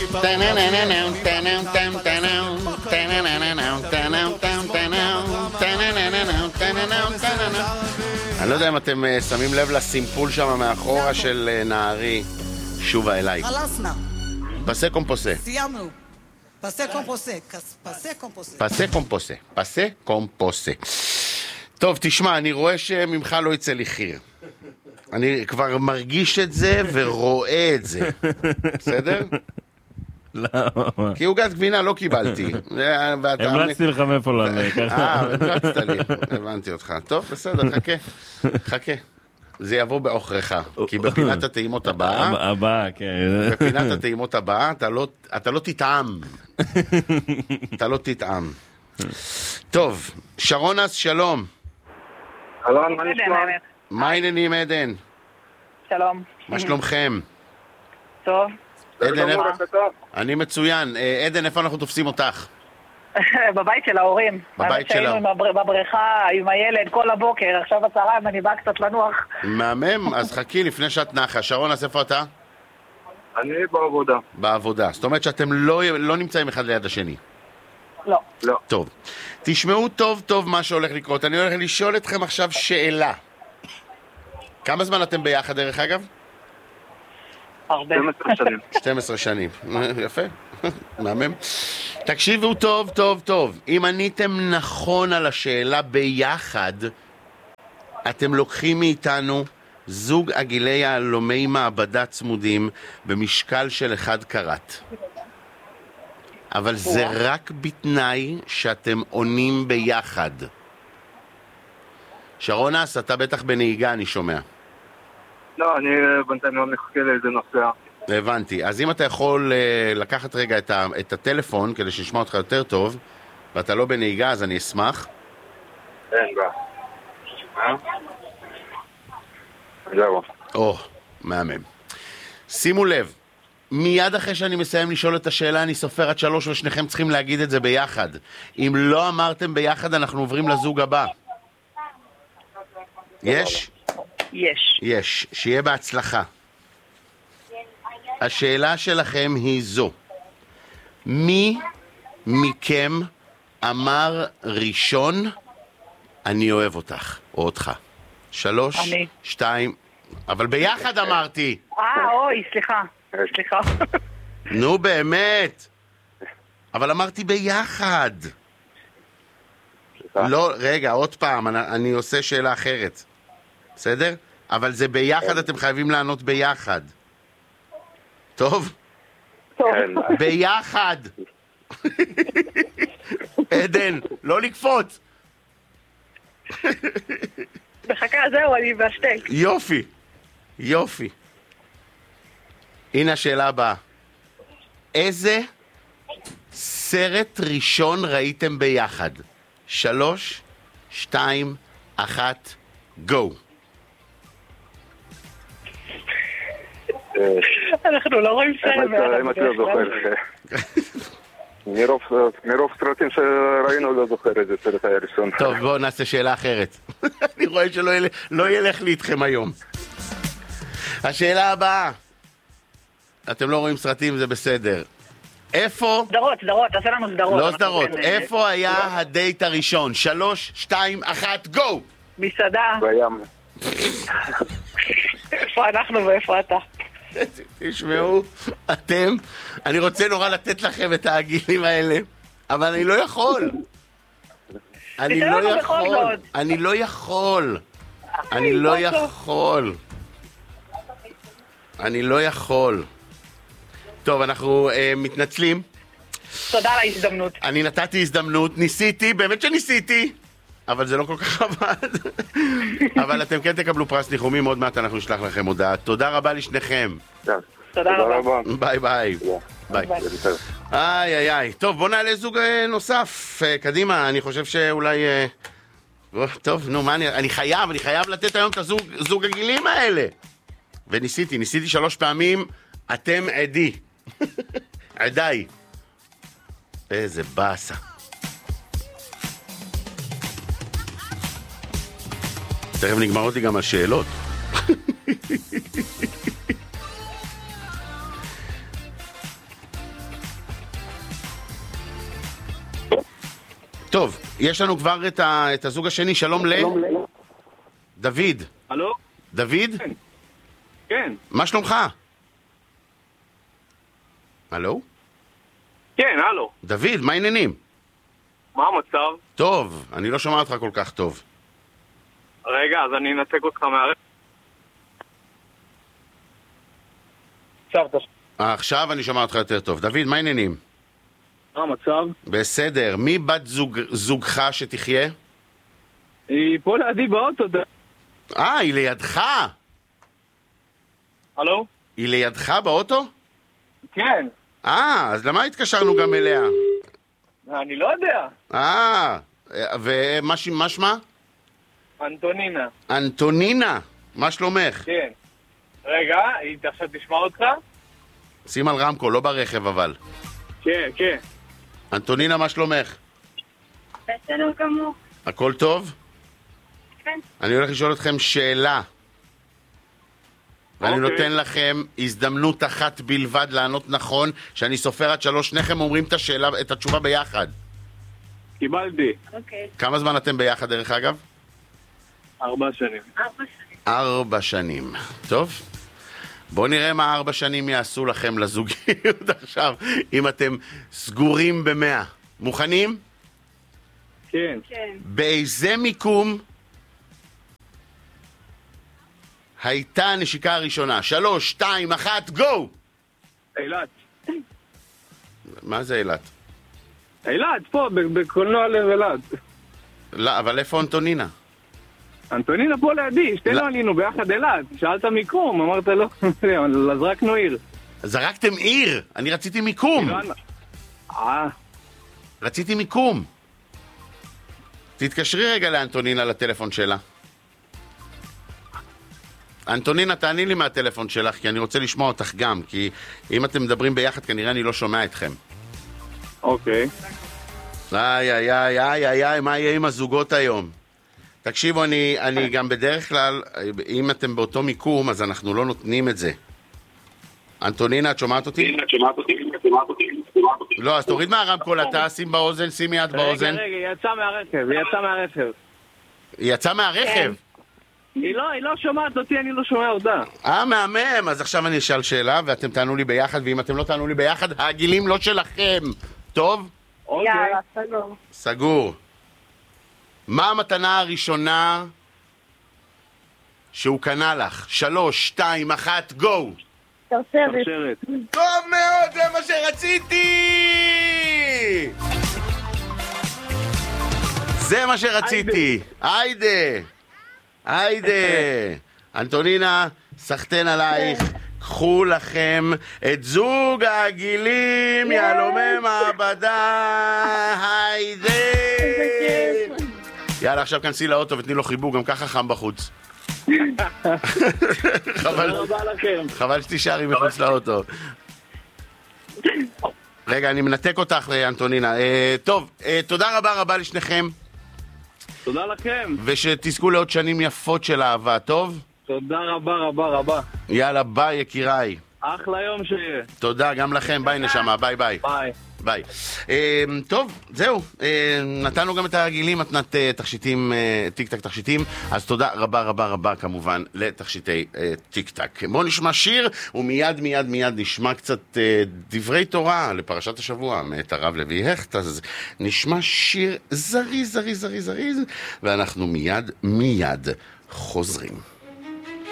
אני לא יודע אם אתם שמים לב לסימפול שם מאחורה של נערי שובה אליי. פסה קומפוסה. סיימנו. פסה קומפוסה. פסה קומפוסה. פסה קומפוסה. פסה קומפוסה. טוב, תשמע, אני רואה שממך לא יצא לי חיר. אני כבר מרגיש את זה ורואה את זה. בסדר? לא. כי עוגת גבינה לא קיבלתי. המלצתי לך מאיפה לא. המלצת לי. הבנתי אותך. טוב, בסדר, חכה. זה יבוא באוכרך. כי בפינת הטעימות הבאה, בפינת הטעימות הבאה, אתה לא תטעם. אתה לא תטעם. טוב, שרונס, שלום. שלום, מה נשמע? מה העניינים, עדן? שלום. מה שלומכם? טוב. עדן, אני מצוין. עדן, איפה אנחנו תופסים אותך? בבית של ההורים. בבית של ההורים. בבריכה, עם הילד, כל הבוקר. עכשיו בצהריים אני באה קצת לנוח. מהמם, אז חכי לפני שאת נחה. שרון, אז איפה אתה? אני בעבודה. בעבודה. זאת אומרת שאתם לא נמצאים אחד ליד השני. לא. לא. טוב. תשמעו טוב טוב מה שהולך לקרות. אני הולך לשאול אתכם עכשיו שאלה. כמה זמן אתם ביחד, דרך אגב? הרבה. 12 שנים. 12 שנים. יפה. מהמם. תקשיבו טוב, טוב, טוב. אם עניתם נכון על השאלה ביחד, אתם לוקחים מאיתנו זוג עגילי יהלומי מעבדה צמודים במשקל של 1 קראט. אבל זה רק בתנאי שאתם עונים ביחד. שרונס, אתה בטח בנהיגה, אני שומע. לא, אני בינתיים לא מחכה לאיזה נוסע. הבנתי. אז אם אתה יכול לקחת רגע את הטלפון כדי שישמע אותך יותר טוב, ואתה לא בנהיגה, אז אני אשמח. אין בעיה. זהו. מהמם. שימו לב, מיד אחרי שאני מסיים לשאול את השאלה, אני סופר עד 3 ושניכם צריכים להגיד את זה ביחד. אם לא אמרתם ביחד, אנחנו עוברים לזוג הבא. יש? יש. שיהיה בהצלחה. השאלה שלכם היא זו. מי מכם אמר ראשון, אני אוהב אותך, או אותך? 3, 2, אבל ביחד אמרתי. אוי, סליחה. נו באמת. אבל אמרתי ביחד. לא, רגע, עוד פעם, אני עושה שאלה אחרת. בסדר? אבל זה ביחד, אתם חייבים לענות ביחד. טוב? ביחד. עדן, לא לקפוץ. בחכה, זהו, אני בשתק. יופי. הנה השאלה הבאה. איזה סרט ראשון ראיתם ביחד? 3, 2, 1, גו. אנחנו לא רואים סרט. אם את לא זוכר. מרוב סרטים שראינו לא זוכר איזה סרט היה ראשון. טוב, בואו נעשה שאלה אחרת. אני רואה שלא ילך לי איתכם היום. השאלה הבאה. אתם לא רואים סרטים, זה בסדר. איפה... סדרות, תעשה לנו סדרות. לא סדרות. איפה היה הדייט הראשון? 3, 2, 1, גו! מסעדה. בים. איפה אנחנו ואיפה אתה? תשמעו, אני רוצה נורא לתת לכם את העגילים האלה, אבל אני לא יכול. אני לא יכול. טוב, אנחנו מתנצלים. תודה על ההזדמנות. אני נתתי הזדמנות, ניסיתי, באמת שניסיתי, אבל זה לא כל כך עבד. אבל אתם כן תקבלו פרס ניחומים, עוד מעט אנחנו נשלח לכם הודעה. תודה רבה לשניכם. תודה רבה. ביי. איי. טוב, בוא נעלה זוג נוסף. קדימה, אני חושב שאולי... טוב, נו, מה אני חייב לתת היום את הזוג הגילים האלה. וניסיתי 3 פעמים, אתם עדי. עדיי. איזה באסה. תכף נגמרות לי גם השאלות. טוב, יש לנו כבר את הזוג השני, שלום דוד. הלו? דוד? כן. מה שלומך? הלו? כן, הלו. דוד, מה העניינים? מה המצב? טוב, אני לא שומע אותך כל כך טוב. רגע, אז אני אנתק אותך מהרקע. עכשיו אני שומע אותך יותר טוב. דוד, מה העניינים? מה המצב? בסדר. מי בת זוגך שתחיה? היא פה לידי באוטו. היא לידך? הלו? היא לידך באוטו? כן. אז למה התקשרנו גם אליה? אני לא יודע. ומה שמה? אנטונינה. אנטונינה, מה שלומך? כן. רגע, היא עכשיו תשמע אותך? שים על רמקול, לא ברכב אבל. כן, כן. אנטונינה, מה שלומך? בסדר גמור. הכל טוב? כן. אני הולך לשאול אתכם שאלה. ואני נותן לכם הזדמנות אחת בלבד לענות נכון, שאני סופר עד 3, שניכם אומרים את התשובה ביחד. קיבלתי. אוקיי. כמה זמן אתם ביחד דרך אגב? 4 שנים. 4 שנים. טוב. בואו נראה מה 4 שנים יעשו לכם לזוגיות עכשיו, אם אתם סגורים ב100. מוכנים? כן. כן. באיזה מיקום הייתה הנשיקה הראשונה? 3, 2, 1, גו! אילת. מה זה אילת? אילת, פה, בקולנוע לב אילת. לא, אבל איפה אנטונינה? אנטונינה פה לידי, שתינו עלינו ביחד אילת. שאלת מיקום, אמרת לא, אז זרקנו עיר. זרקתם עיר! אני רציתי מיקום! רציתי מיקום! תתקשרי רגע לאנטונינה לטלפון שלה. אנטונינה, תעני לי מהטלפון שלך, כי אני רוצה לשמוע אותך גם, כי אם אתם מדברים ביחד, כנראה אני לא שומע אתכם. אוקיי. איי, מה יהיה עם הזוגות היום? תקשיבו, אני גם בדרך כלל, אם אתם באותו מיקום, אז אנחנו לא נותנים את זה. אנטונינה, את שומעת אותי? לא, אז תוריד מהרמקול, אתה שים באוזן, שים יד באוזן. רגע, היא יצאה מהרכב. היא יצאה מהרכב? היא לא שומעת אותי, אני לא שומע אותה. מהמם, אז עכשיו אני אשאל שאלה, ואתם תענו לי ביחד, ואם אתם לא תענו לי ביחד, הגילים לא שלכם. טוב? יאללה, סגור. סגור. מה המתנה הראשונה שהוא קנה לך? 3, 2, 1, גו! שרשרת. טוב מאוד, זה מה שרציתי! זה מה שרציתי. היידה. אנטונינה, סחטן עלייך. קחו לכם את זוג העגילים, יהלומי מעבדה. היידה. יאללה, עכשיו כנסי לאוטו ותני לו חיבוק, גם ככה חם בחוץ. חבל שתישארי מחוץ לאוטו. רגע, אני מנתק אותך, אנטונינה. טוב, תודה רבה לשניכם. תודה לכם. ושתזכו לעוד שנים יפות של אהבה, טוב? תודה רבה. יאללה, ביי יקיריי. אחלה יום שיהיה. תודה, גם לכם, ביי נשמה, ביי. ביי. טוב, זהו. נתנו גם את הרגילים, מתנת תכשיטים, טיק-טק תכשיטים, אז תודה רבה כמובן לתכשיטי טיק-טק. בואו נשמע שיר, ומיד נשמע קצת דברי תורה לפרשת השבוע מאת הרב לוי הכט, אז נשמע שיר זריז, ואנחנו מיד חוזרים.